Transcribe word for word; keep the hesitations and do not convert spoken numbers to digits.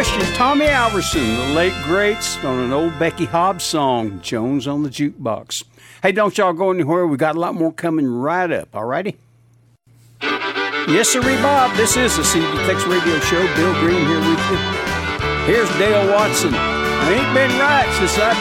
question, Tommy Alverson, the late greats, on an old Becky Hobbs song, Jones on the Jukebox. Hey, don't y'all go anywhere. We got a lot more coming right up, all righty? Yes, sir, Bob. This is the C B Tex Radio Show. Bill Green here with you. Here's Dale Watson. I ain't been right since I